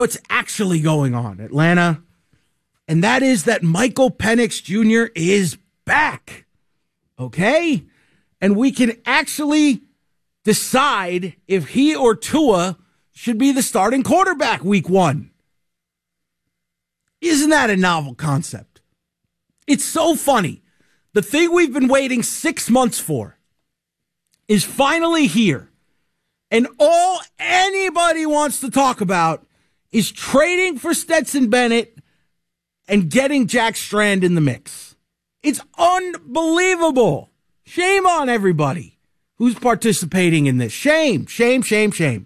what's actually going on, Atlanta, and that is that Michael Penix Jr. is back, okay? And we can actually decide if he or Tua should be the starting quarterback week 1. Isn't that a novel concept? It's so funny. The thing we've been waiting 6 months for is finally here. And all anybody wants to talk about is trading for Stetson Bennett and getting Jack Strand in the mix. It's unbelievable. Shame on everybody who's participating in this. Shame, shame, shame, shame.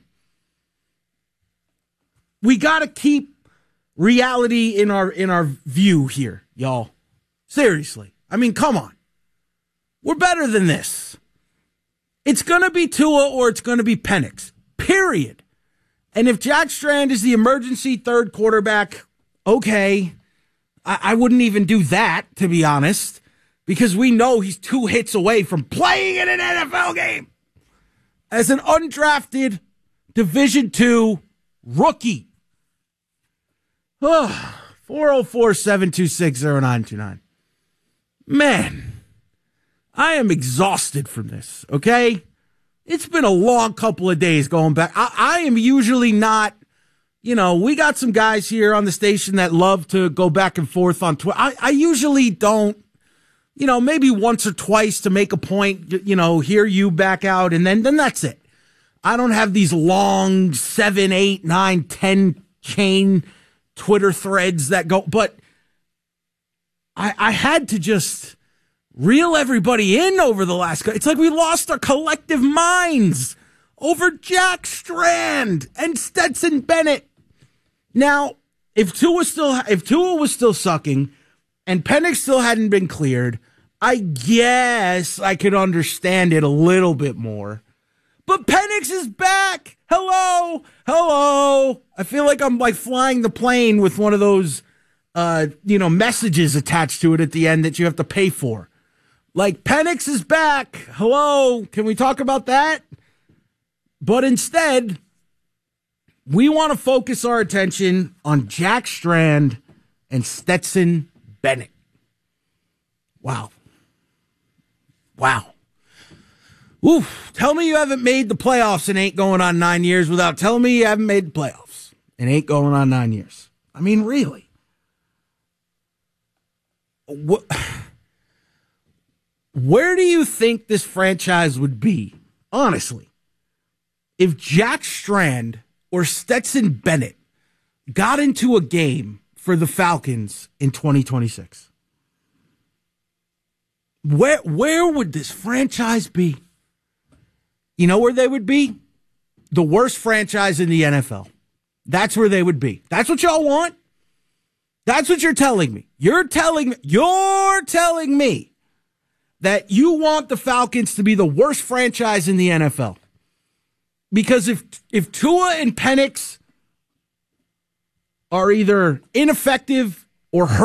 We got to keep reality in our view here, y'all. Seriously. I mean, come on. We're better than this. It's going to be Tua or it's going to be Penix. Period. And if Jack Strand is the emergency third quarterback, okay. I wouldn't even do that, to be honest, because we know he's 2 hits away from playing in an NFL game as an undrafted Division II rookie. 404-726-0929. Man, I am exhausted from this, okay? It's been a long couple of days going back. I am usually not, we got some guys here on the station that love to go back and forth on Twitter. I usually don't, maybe once or twice to make a point, hear you back out, and then that's it. I don't have these long 7, 8, 9, 10 chain Twitter threads that go, but I had to just reel everybody in over the last. It's like we lost our collective minds over Jack Strand and Stetson Bennett. Now, if Tua was still sucking and Penix still hadn't been cleared, I guess I could understand it a little bit more. But Penix is back. Hello. I feel like I'm like flying the plane with one of those, messages attached to it at the end that you have to pay for. Like, Penix is back. Hello. Can we talk about that? But instead, we want to focus our attention on Jack Strand and Stetson Bennett. Wow. Oof. Tell me you haven't made the playoffs and ain't going on 9 years without telling me you haven't made the playoffs and ain't going on 9 years. I mean, really? Where do you think this franchise would be, honestly, if Jack Strand or Stetson Bennett got into a game for the Falcons in 2026? Where would this franchise be? You know where they would be? The worst franchise in the NFL. That's where they would be. That's what y'all want? That's what you're telling me. You're telling me that you want the Falcons to be the worst franchise in the NFL. Because if Tua and Penix are either ineffective or hurt,